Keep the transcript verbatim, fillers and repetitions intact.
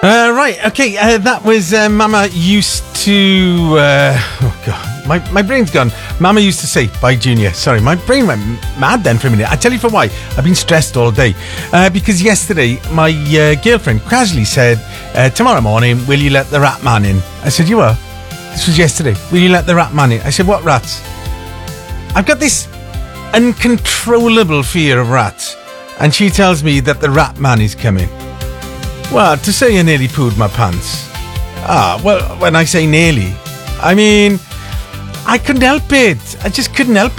Uh, right, okay, uh, that was uh, Mama used to... Uh, oh, God, my, my brain's gone. Mama used to say, bye, Junior. Sorry, my brain went mad then for a minute. I tell you for why. I've been stressed all day. Uh, because yesterday, my uh, girlfriend casually said, uh, tomorrow morning, will you let the rat man in? I said, you are? This was yesterday. Will you let the rat man in? I said, what rats? I've got this uncontrollable fear of rats. And she tells me that the rat man is coming. Well, to say I nearly pooed my pants. Ah, well, when I say nearly, I mean, I couldn't help it. I just couldn't help it.